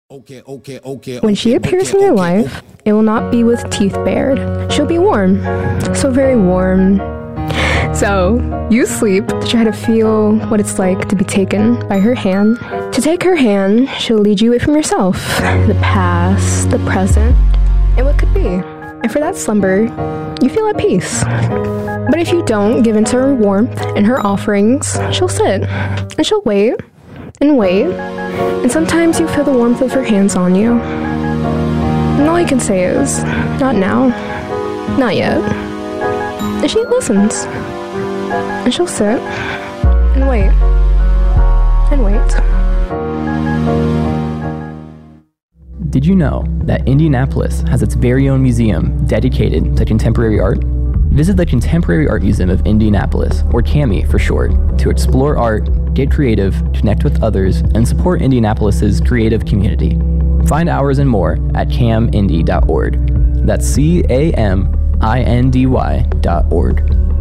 When she appears in your life, it will not be with teeth bared. She'll be warm. So very warm. So, you sleep to try to feel what it's like to be taken by her hand. To take her hand, she'll lead you away from yourself, the past, the present, and what could be. And for that slumber, you feel at peace. But if you don't give in to her warmth and her offerings, she'll sit, and she'll wait, and wait, and sometimes you feel the warmth of her hands on you. And all you can say is, not now, not yet. And she listens. And she'll sit, and wait, and wait. Did you know that Indianapolis has its very own museum dedicated to contemporary art? Visit the Contemporary Art Museum of Indianapolis, or CAMI for short, to explore art, get creative, connect with others, and support Indianapolis's creative community. Find hours and more at camindy.org. That's CAMINDY.org.